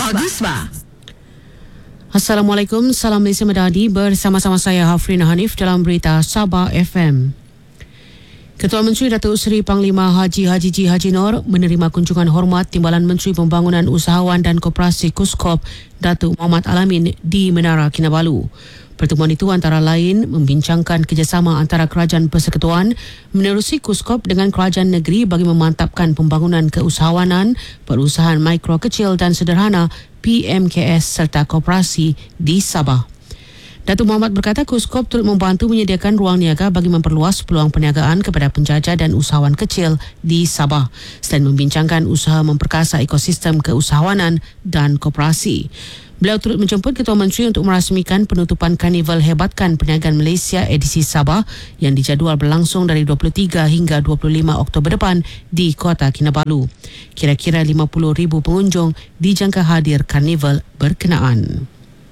Assalamualaikum, salam Malaysia Madani, bersama-sama saya Hafrin Hanif dalam berita Sabah FM. Ketua Menteri Datuk Seri Panglima Haji Haji Nur menerima kunjungan hormat Timbalan Menteri Pembangunan Usahawan dan Koperasi KUSKOP Datuk Muhammad Alamin di Menara Kinabalu. Pertemuan itu antara lain membincangkan kerjasama antara Kerajaan Persekutuan menerusi KUSKOP dengan kerajaan negeri bagi memantapkan pembangunan keusahawanan, perusahaan mikro kecil dan sederhana PMKS serta koperasi di Sabah. Datuk Muhammad berkata KUSKOP turut membantu menyediakan ruang niaga bagi memperluas peluang perniagaan kepada penjajah dan usahawan kecil di Sabah selain membincangkan usaha memperkasa ekosistem keusahawanan dan koperasi. Beliau turut menjemput Ketua Menteri untuk merasmikan penutupan Karnival Hebatkan Perniagaan Malaysia edisi Sabah yang dijadual berlangsung dari 23 hingga 25 Oktober depan di Kota Kinabalu. Kira-kira 50,000 pengunjung dijangka hadir karnival berkenaan.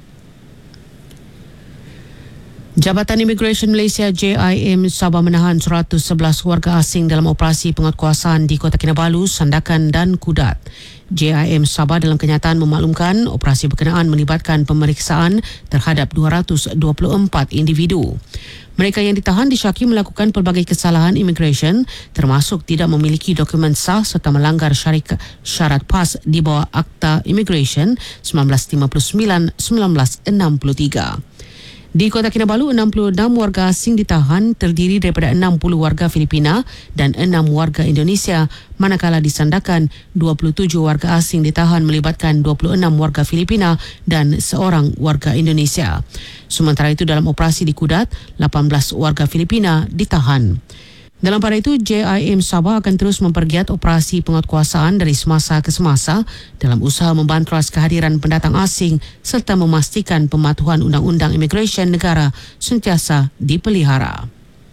Jabatan Immigration Malaysia JIM Sabah menahan 111 warga asing dalam operasi penguatkuasaan di Kota Kinabalu, Sandakan dan Kudat. JIM Sabah dalam kenyataan memaklumkan operasi berkenaan melibatkan pemeriksaan terhadap 224 individu. Mereka yang ditahan disyaki melakukan pelbagai kesalahan imigresen termasuk tidak memiliki dokumen sah serta melanggar syarat PAS di bawah Akta Immigration 1959-1963. Di Kota Kinabalu, 66 warga asing ditahan terdiri daripada 60 warga Filipina dan 6 warga Indonesia, manakala di Sandakan, 27 warga asing ditahan melibatkan 26 warga Filipina dan seorang warga Indonesia. Sementara itu dalam operasi di Kudat, 18 warga Filipina ditahan. Dalam pada itu, JIM Sabah akan terus mempergiat operasi penguatkuasaan dari semasa ke semasa dalam usaha membantras kehadiran pendatang asing serta memastikan pematuhan undang-undang imigresen negara sentiasa dipelihara.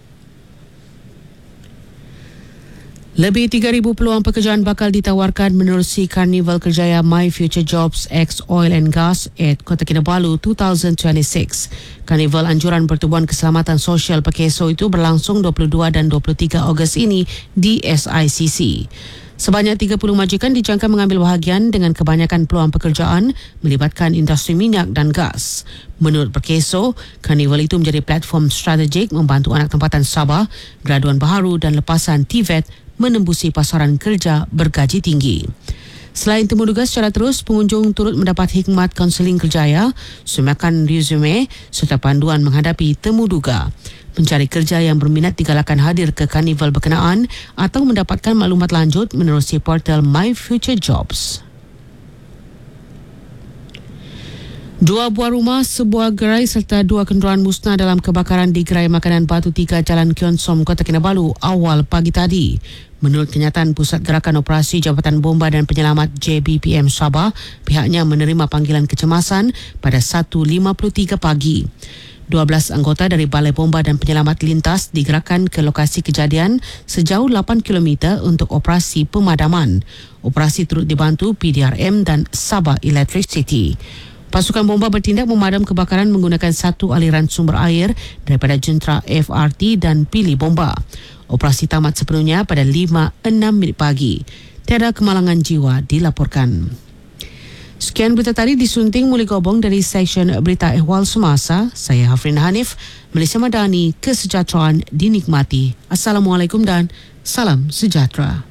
Lebih 3,000 peluang pekerjaan bakal ditawarkan menerusi Karnival Kerjaya My Future Jobs X Oil and Gas at Kota Kinabalu 2026. Karnival Anjuran Pertubuhan Keselamatan Sosial Pekeso itu berlangsung 22 dan 23 Ogos ini di SICC. Sebanyak 30 majikan dijangka mengambil bahagian dengan kebanyakan peluang pekerjaan melibatkan industri minyak dan gas. Menurut Pekeso, Karnival itu menjadi platform strategik membantu anak tempatan Sabah, graduan baharu dan lepasan TVET menembusi pasaran kerja bergaji tinggi. Selain temuduga secara terus, pengunjung turut mendapat hikmat kaunseling kerjaya, semakan resume serta panduan menghadapi temuduga. Pencari kerja yang berminat digalakkan hadir ke karnival berkenaan atau mendapatkan maklumat lanjut menerusi portal My Future Jobs. 2 buah rumah, sebuah gerai serta 2 kenderaan musnah dalam kebakaran di gerai makanan Batu 3 Jalan Kionsom, Kota Kinabalu awal pagi tadi. Menurut kenyataan Pusat Gerakan Operasi Jabatan Bomba dan Penyelamat JBPM Sabah, pihaknya menerima panggilan kecemasan pada 1.53 pagi. 12 anggota dari Balai Bomba dan Penyelamat Lintas digerakkan ke lokasi kejadian sejauh 8 km untuk operasi pemadaman. Operasi turut dibantu PDRM dan Sabah Electricity. Pasukan bomba bertindak memadam kebakaran menggunakan satu aliran sumber air daripada jentera FRT dan pilih bomba. Operasi tamat sepenuhnya pada 5.06 pagi. Tiada kemalangan jiwa dilaporkan. Sekian berita tadi disunting Muli Gobong dari Seksyen Berita Ehwal Semasa. Saya Hafrin Hanif, Malaysia Madani, kesejahteraan dinikmati. Assalamualaikum dan salam sejahtera.